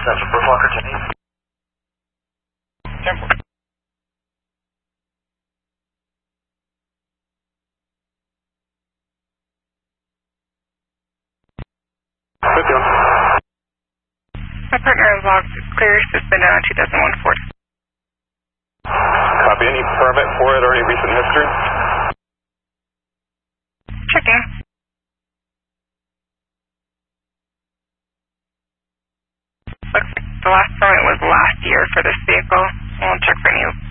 Central Bushwalker 10. Temple. My partner has logged clear suspended on 2001 Ford. Copy. Any permit for it or any recent history? Checking. Looks like the last permit was last year for this vehicle. We'll check for any